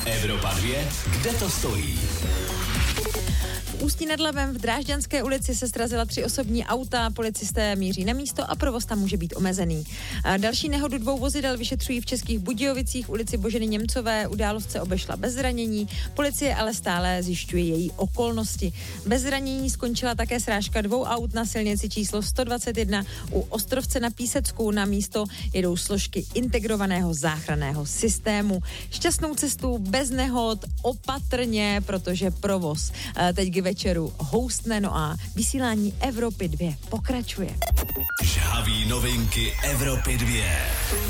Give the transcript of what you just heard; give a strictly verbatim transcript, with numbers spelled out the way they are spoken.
Evropa dvě, kde to stojí? V Ústí nad Labem v Drážďanské ulici se srazila tři osobní auta, policisté míří na místo a provoz tam může být omezený. A další nehodu dvou vozidel vyšetřují v Českých Budějovicích, ulici Boženy Němcové, událost se obešla bez zranění, policie ale stále zjišťuje její okolnosti. Bez zranění skončila také srážka dvou aut na silnici číslo sto dvacet jedna u Ostrovce na Písecku, na místo jedou složky integrovaného záchranného systému. Šťastnou cestu bez nehod, opatrně, protože provoz teď k večeru houstne, no a vysílání Evropy dvě pokračuje. Žhaví novinky Evropy dvě.